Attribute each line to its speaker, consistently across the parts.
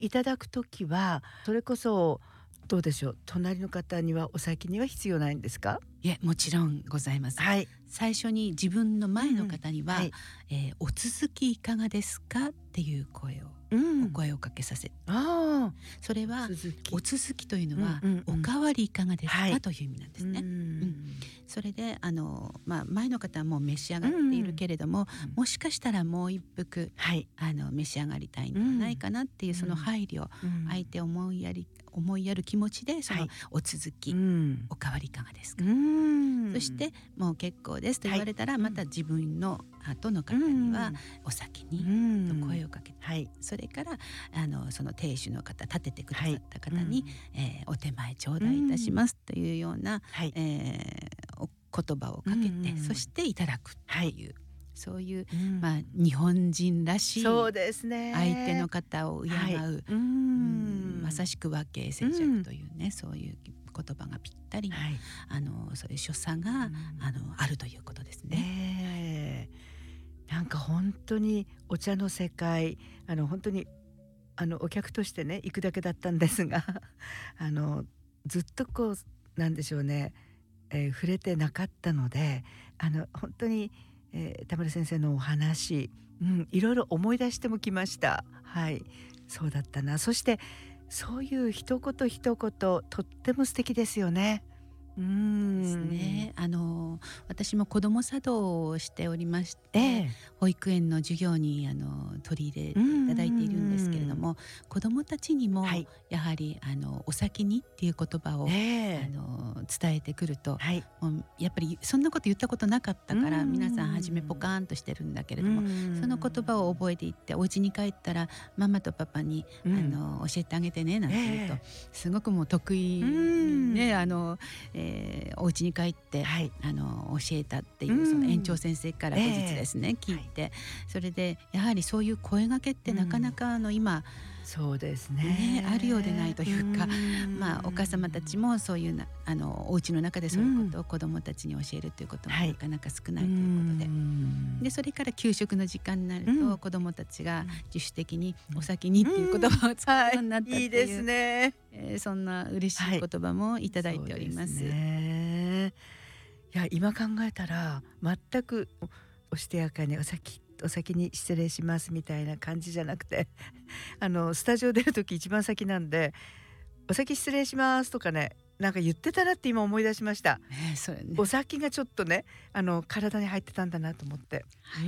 Speaker 1: いただくときはそれこそどうでしょう、隣の方にはお先には必要ないんですか？
Speaker 2: いえ、もちろんございます。
Speaker 1: はい。
Speaker 2: 最初に自分の前の方には、
Speaker 1: はい。
Speaker 2: お続きいかがですかっていうお声をかけさせて、
Speaker 1: ああ、
Speaker 2: それは
Speaker 1: 続き。
Speaker 2: お続きというのは、お
Speaker 1: か
Speaker 2: かわりいかがですか、
Speaker 1: はい
Speaker 2: という意味なんですね。それで前の方はもう召し上がっているけれども、もしかしたらもう一服、
Speaker 1: はい。
Speaker 2: 召し上がりたいんではないかなっていう、その配慮、相手を思いやる気持ちで、そのお続き、おかわりいかがですか、そしてもう結構ですと言われたら、また自分の後の方にはお先にと声をかけて、それからその亭主の方、立ててくださった方に、お手前頂戴いたしますというような、お言葉をかけて、そしていただくという、そういう、日本人らしい、
Speaker 1: そうですね、
Speaker 2: 相手の方を敬う、まさしく和敬静寂というね、そういう言葉がぴったり、そういう所作が、あるということですね。
Speaker 1: なんか本当にお茶の世界、本当にお客としてね行くだけだったんですがずっとこうなんでしょうね、触れてなかったので、本当に、田村先生のお話、いろいろ思い出してもきました。はい、そうだったな。そしてそういう一言一言とっても素敵ですよね。
Speaker 2: ですね。私も子ども茶道をしておりまして、保育園の授業に取り入れていただいているんですけれども、子どもたちにもやはりお先にっていう言葉を、伝えてくると、もうやっぱりそんなこと言ったことなかったから、皆さん初めポカーンとしてるんだけれども、その言葉を覚えていって、お家に帰ったらママとパパに、教えてあげてねなんて言うと、すごくもう得意にね、お家に帰って、教えたっていう、その園長先生から後日ですね、聞いて、それでやはりそういう声掛けってなかなか今、
Speaker 1: そうですね、
Speaker 2: あるようでないというか、お母様たちもそういうお家の中でそういうことを子どもたちに教えるということもなかなか少ないということで、それから給食の時間になると、子どもたちが自主的にお先にっていう言葉を使うようになったっていう、
Speaker 1: いいですね。
Speaker 2: そんな嬉しい言葉もいただいております。
Speaker 1: いや、今考えたら全くおしとやかにお先に失礼しますみたいな感じじゃなくてスタジオ出る時一番先なんで、お先失礼しますとかね、なんか言ってたなって今思い出しました。
Speaker 2: それね、
Speaker 1: お先がちょっとね体に入ってたんだなと思って、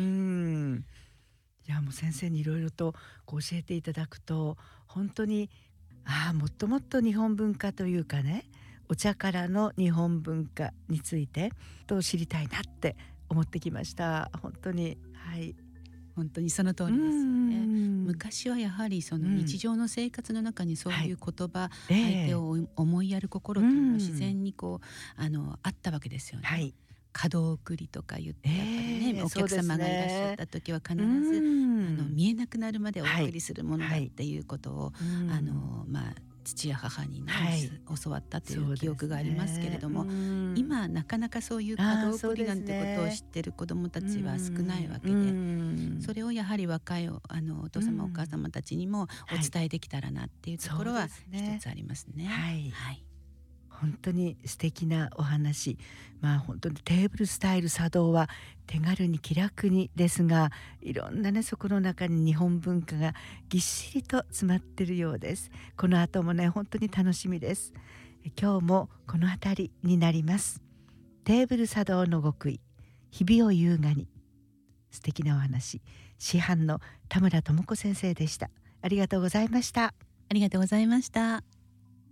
Speaker 1: いやもう先生にいろいろと教えていただくと、本当にもっともっと日本文化というかね、お茶からの日本文化について知りたいなって思ってきました。本当に、
Speaker 2: 本当にその通りですよね。昔はやはりその日常の生活の中にそういう言葉、相手を思いやる心というのは自然にあったわけですよね。門送りとか言って、やっぱりね、お客様がいらっしゃった時は必ず、見えなくなるまでお送りするものだっていうことを、父や母に、教わったという記憶がありますけれども、今なかなかそういう門送りなんてことを知ってる子どもたちは少ないわけで、それをやはり若いお父様お母様たちにもお伝えできたらなっていうところは一つありますね。
Speaker 1: 本当に素敵なお話、本当にテーブルスタイル茶道は手軽に気楽にですが、いろんなねそこの中に日本文化がぎっしりと詰まってるようです。この後もね本当に楽しみです。今日もこの辺りになります。テーブル茶道の極意、日々を優雅に、素敵なお話、師範の田村智子先生でした。ありがとうございました。
Speaker 2: ありがとうございました。